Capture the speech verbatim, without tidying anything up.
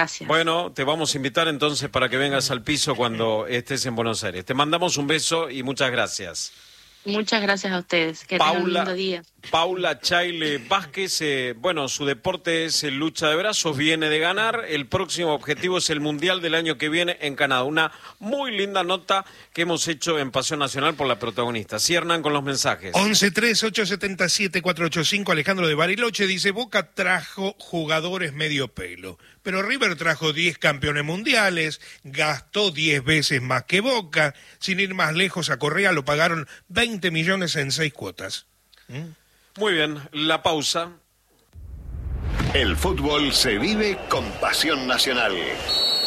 gracias. Bueno, te vamos a invitar entonces para que vengas al piso cuando estés en Buenos Aires. Te mandamos un beso y muchas gracias. Muchas gracias a ustedes. Que tengan un lindo día. Paula Chaile Vázquez, eh, bueno, su deporte es el lucha de brazos, viene de ganar. El próximo objetivo es el Mundial del año que viene en Canadá. Una muy linda nota que hemos hecho en Pasión Nacional por la protagonista. Sí, Hernán, con los mensajes. once tres ocho siete siete cuatro ocho cinco, Alejandro de Bariloche dice, Boca trajo jugadores medio pelo, pero River trajo diez campeones mundiales, gastó diez veces más que Boca, sin ir más lejos a Correa lo pagaron veinte millones en seis cuotas. ¿Mm? Muy bien, la pausa. El fútbol se vive con Pasión Nacional.